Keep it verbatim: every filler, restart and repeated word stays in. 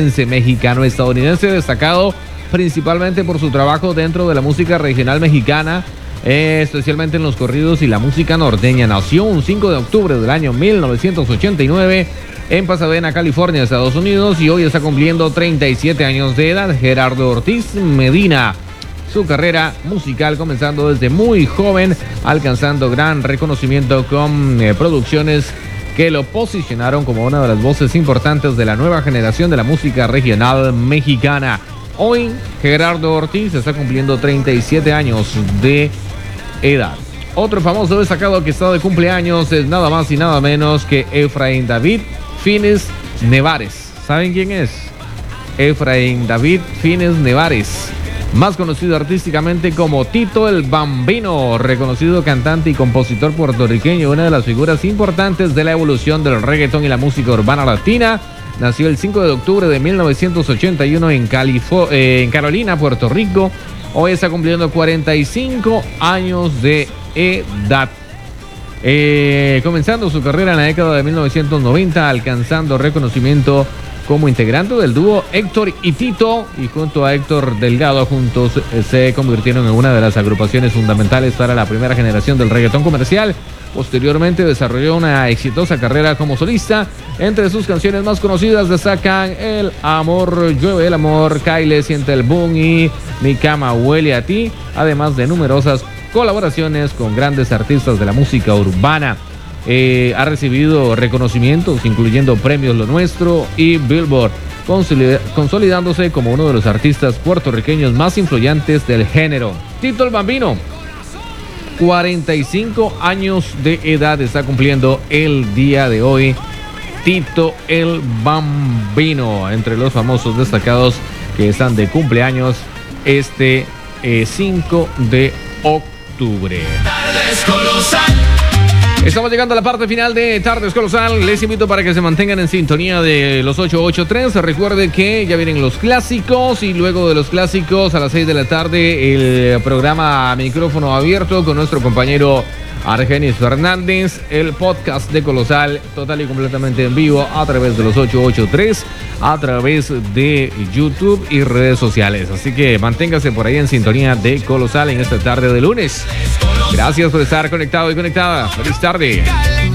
estadounidense, mexicano-estadounidense, destacado principalmente por su trabajo dentro de la música regional mexicana, eh, especialmente en los corridos y la música norteña. Nació un cinco de octubre del año mil novecientos ochenta y nueve en Pasadena, California, Estados Unidos, y hoy está cumpliendo treinta y siete años de edad. Gerardo Ortiz Medina. Su carrera musical comenzando desde muy joven, alcanzando gran reconocimiento con eh, producciones que lo posicionaron como una de las voces importantes de la nueva generación de la música regional mexicana. Hoy Gerardo Ortiz está cumpliendo treinta y siete años de edad. Otro famoso destacado que está de cumpleaños es nada más y nada menos que Efraín David Fines Nevares. ¿Saben quién es? Efraín David Fines Nevares, más conocido artísticamente como Tito el Bambino, reconocido cantante y compositor puertorriqueño, una de las figuras importantes de la evolución del reggaetón y la música urbana latina. Nació el cinco de octubre de mil novecientos ochenta y uno en, Califo- eh, en Carolina, Puerto Rico. Hoy está cumpliendo cuarenta y cinco años de edad. Eh, comenzando su carrera en la década de mil novecientos noventa, alcanzando reconocimiento como integrante del dúo Héctor y Tito, y junto a Héctor Delgado, juntos eh, se convirtieron en una de las agrupaciones fundamentales para la primera generación del reggaetón comercial. Posteriormente desarrolló una exitosa carrera como solista. Entre sus canciones más conocidas destacan El Amor Llueve el Amor, Kyle Siente el Boom y Mi Cama Huele a Ti, además de numerosas colaboraciones con grandes artistas de la música urbana. Eh, ha recibido reconocimientos incluyendo premios Lo Nuestro y Billboard, consolidándose como uno de los artistas puertorriqueños más influyentes del género. Tito el Bambino, cuarenta y cinco años de edad está cumpliendo el día de hoy. Tito el Bambino, entre los famosos destacados que están de cumpleaños este eh, cinco de octubre. Estamos llegando a la parte final de Tardes Colosal. Les invito para que se mantengan en sintonía de los ocho ochenta y tres. Recuerde que ya vienen los clásicos, y luego de los clásicos a las seis de la tarde el programa Micrófono Abierto con nuestro compañero Argenis Fernández, el podcast de Colosal total y completamente en vivo a través de los ocho ochenta y tres, a través de YouTube y redes sociales. Así que manténgase por ahí en sintonía de Colosal en esta tarde de lunes. Gracias por estar conectado y conectada. Feliz tarde.